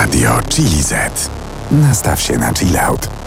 Radio Chili Z. Nastaw się na chill out.